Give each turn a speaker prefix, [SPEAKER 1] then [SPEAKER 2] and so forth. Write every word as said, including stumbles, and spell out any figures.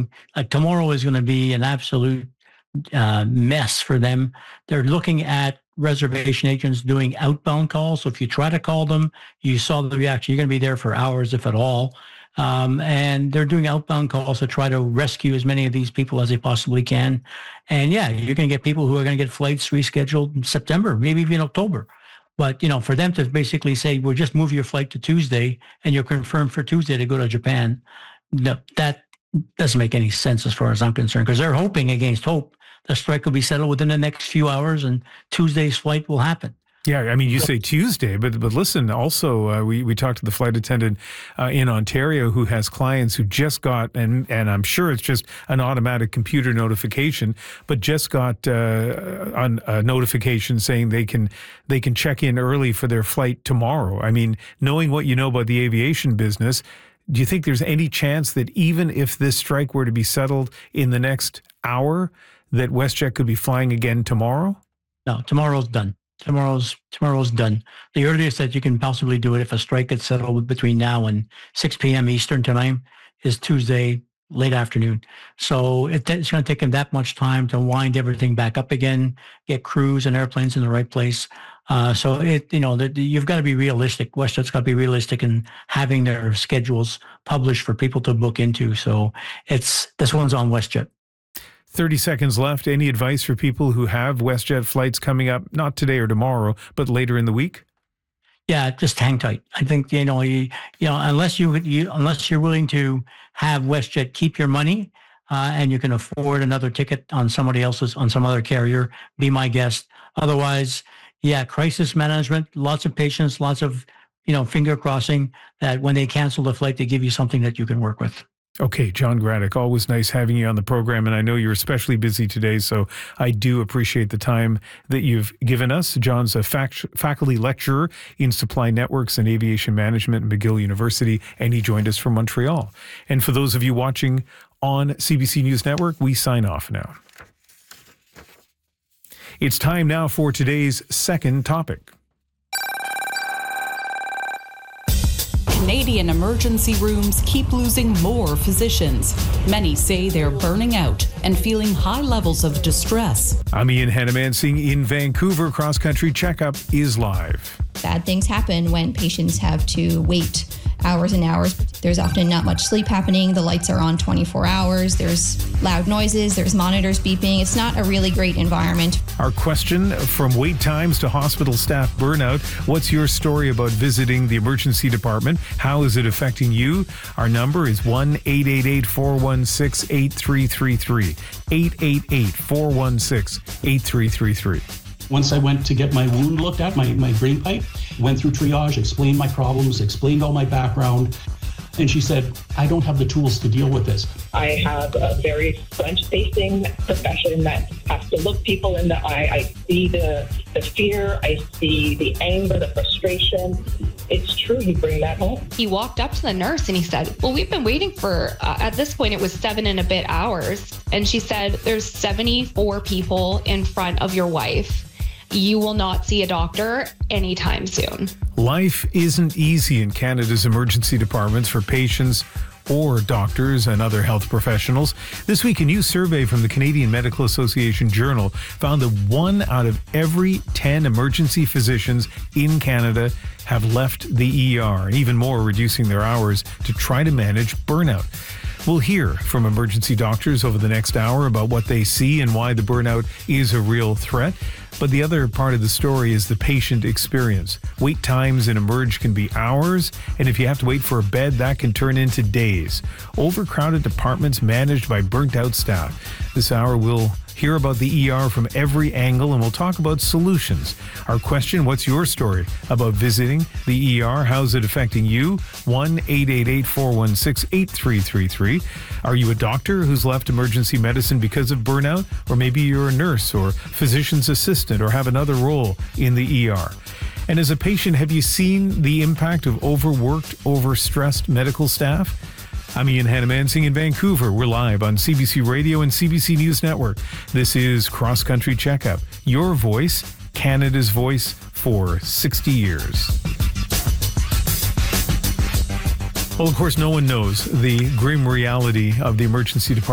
[SPEAKER 1] thinking uh, tomorrow is going to be an absolute uh, mess for them. They're looking at reservation agents doing outbound calls. So if you try to call them, you saw the reaction. You're going to be there for hours, if at all. Um, and they're doing outbound calls to try to rescue as many of these people as they possibly can. And yeah, you're going to get people who are going to get flights rescheduled in September, maybe even October. But, you know, for them to basically say, we'll just move your flight to Tuesday and you're confirmed for Tuesday to go to Japan, no, that doesn't make any sense as far as I'm concerned, because they're hoping against hope the strike will be settled within the next few hours and Tuesday's flight will happen.
[SPEAKER 2] Yeah, I mean, you say Tuesday, but but listen, also, uh, we, we talked to the flight attendant uh, in Ontario who has clients who just got, and, and I'm sure it's just an automatic computer notification, but just got uh, on a notification saying they can they can check in early for their flight tomorrow. I mean, knowing what you know about the aviation business, do you think there's any chance that even if this strike were to be settled in the next hour, that WestJet could be flying again tomorrow?
[SPEAKER 1] No, tomorrow's done. Tomorrow's tomorrow's done. The earliest that you can possibly do it if a strike gets settled between now and six p.m. Eastern time is Tuesday late afternoon. So it, it's going to take them that much time to wind everything back up again, get crews and airplanes in the right place. Uh, so it, you know, the, the, you've got to be realistic. WestJet's got to be realistic in having their schedules published for people to book into. So it's this one's on WestJet.
[SPEAKER 2] thirty seconds left. Any advice for people who have WestJet flights coming up, not today or tomorrow, but later in the week?
[SPEAKER 1] Yeah, just hang tight. I think, you know, you, you know, unless you, you unless you're willing to have WestJet keep your money uh, and you can afford another ticket on somebody else's, on some other carrier, be my guest. Otherwise, yeah, crisis management, lots of patience, lots of, you know, finger crossing that when they cancel the flight, they give you something that you can work with.
[SPEAKER 2] Okay, John Graddick, always nice having you on the program, and I know you're especially busy today, so I do appreciate the time that you've given us. John's a fac- faculty lecturer in supply networks and aviation management at McGill University, and he joined us from Montreal. And for those of you watching on C B C News Network, we sign off now. It's time now for today's second topic.
[SPEAKER 3] Canadian emergency rooms keep losing more physicians. Many say they're burning out and feeling high levels of distress.
[SPEAKER 2] I'm Ian Hanemansing in Vancouver. Cross Country Checkup is live.
[SPEAKER 4] Bad things happen when patients have to wait hours and hours. There's often not much sleep happening. The lights are on twenty-four hours. There's loud noises. There's monitors beeping. It's not a really great environment.
[SPEAKER 2] Our question, from wait times to hospital staff burnout, what's your story about visiting the emergency department? How is it affecting you? Our number is one eight eight eight, four one six, eight three three three. eight eight eight, four one six, eight three three three.
[SPEAKER 5] Once I went to get my wound looked at, my, my drain pipe, went through triage, explained my problems, explained all my background. And she said, I don't have the tools to deal with this.
[SPEAKER 6] I have a very front-facing profession that has to look people in the eye. I see the, the fear. I see the anger, the frustration. It's true. You bring that home.
[SPEAKER 7] He walked up to the nurse and he said, well, we've been waiting for, uh, at this point, it was seven and a bit hours. And she said, there's seventy-four people in front of your wife. You will not see a doctor anytime soon.
[SPEAKER 2] Life isn't easy in Canada's emergency departments for patients or doctors and other health professionals. This week, a new survey from the Canadian Medical Association Journal found that one out of every ten emergency physicians in Canada have left the E R, and even more, reducing their hours to try to manage burnout. We'll hear from emergency doctors over the next hour about what they see and why the burnout is a real threat. But the other part of the story is the patient experience. Wait times in Emerge can be hours, and if you have to wait for a bed, that can turn into days. Overcrowded departments managed by burnt-out staff. This hour we'll hear about the E R from every angle, and we'll talk about solutions. Our question, what's your story about visiting the E R? How's it affecting you? one eight eight eight, four one six, eight three three three. Are you a doctor who's left emergency medicine because of burnout? Or maybe you're a nurse or physician's assistant or have another role in the E R. And as a patient, have you seen the impact of overworked, overstressed medical staff? I'm Ian Hanemansing in Vancouver. We're live on C B C Radio and C B C News Network. This is Cross Country Checkup, your voice, Canada's voice for sixty years. Well, of course, no one knows the grim reality of the emergency department.